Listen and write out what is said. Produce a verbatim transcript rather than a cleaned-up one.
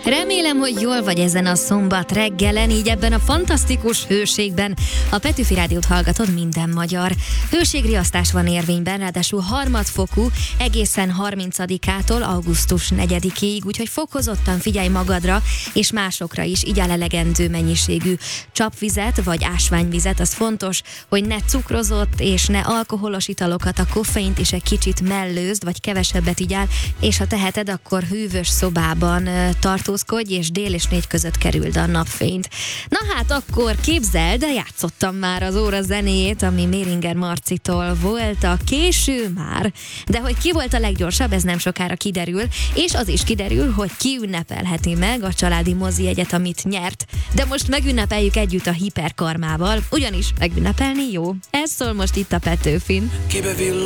Remélem, hogy jól vagy ezen a szombat reggelen, így ebben a fantasztikus hőségben. A Petőfi Rádiót hallgatod, minden magyar. Hőségriasztás van érvényben, ráadásul harmadfokú, egészen harmincadikától augusztus negyedikéig, úgyhogy fokozottan figyelj magadra, és másokra is, igyál elegendő mennyiségű csapvizet vagy ásványvizet. Az fontos, hogy ne cukrozott és ne alkoholos italokat, a koffeint is egy kicsit mellőzd, vagy kevesebbet igyál, és ha teheted, akkor hűvös szobában tartózkodj, és dél és négy között kerüld a napfényt. Na hát akkor képzeld, de játszottam már az óra zenéjét, ami Méringer Marcitól volt a Késő már. De hogy ki volt a leggyorsabb, ez nem sokára kiderül, és az is kiderül, hogy ki ünnepelheti meg a családi mozijegyet, amit nyert. De most megünnepeljük együtt a hiperkarmával, ugyanis megünnepelni jó. Ez szól most itt a Petőfin.